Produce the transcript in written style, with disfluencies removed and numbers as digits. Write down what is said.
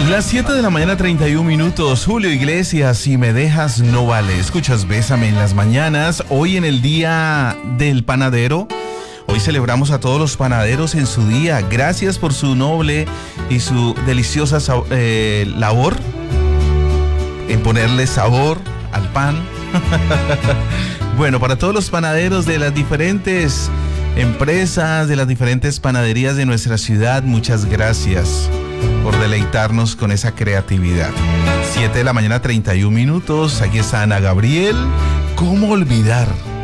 Las 7 de la mañana, 31 minutos. Julio Iglesias, si me dejas no vale. Escuchas Bésame en las mañanas. Hoy en el Día del Panadero. Hoy celebramos a todos los panaderos en su día. Gracias por su noble y su deliciosa labor en ponerle sabor al pan. Bueno, para todos los panaderos de las diferentes empresas, de las diferentes panaderías de nuestra ciudad, muchas gracias por deleitarnos con esa creatividad. 7 de la mañana, 31 minutos. Aquí está Ana Gabriel. ¿Cómo olvidar?